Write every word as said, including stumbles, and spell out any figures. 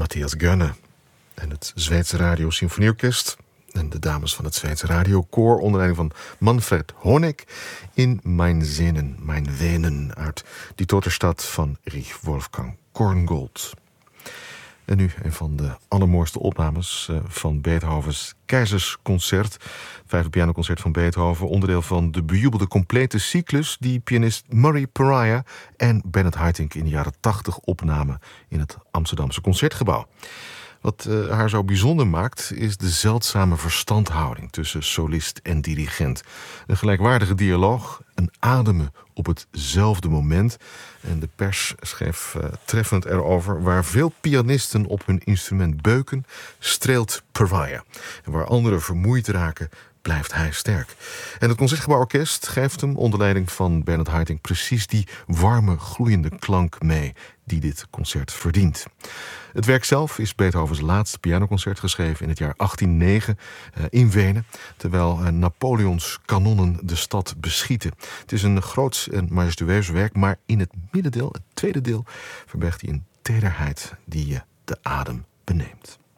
Matthias Gunne en het Zweedse Radio Symfonieorkest en de dames van het Zweedse radiokoor onder leiding van Manfred Honeck in Mijn Zinnen, Mijn Wenen uit Die Totterstad van Erich Wolfgang Korngold. En nu een van de allermooiste opnames uh, van Beethovens Keizersconcert. Vijfde pianoconcert van Beethoven. Onderdeel van de bejubelde complete cyclus die pianist Murray Pariah en Bernard Haitink in de jaren tachtig opnamen in het Amsterdamse Concertgebouw. Wat uh, haar zo bijzonder maakt is de zeldzame verstandhouding tussen solist en dirigent. Een gelijkwaardige dialoog, een ademen op hetzelfde moment. En de pers schreef uh, treffend erover: waar veel pianisten op hun instrument beuken, streelt Pariah. En waar anderen vermoeid raken, blijft hij sterk. En het Concertgebouworkest geeft hem onder leiding van Bernard Haitink precies die warme, gloeiende klank mee die dit concert verdient. Het werk zelf is Beethovens laatste pianoconcert, geschreven in het jaar achttien negen uh, in Wenen, terwijl uh, Napoleons kanonnen de stad beschieten. Het is een groots en majestueus werk, maar in het middendeel, het tweede deel, verbergt hij een tederheid die je de adem beneemt.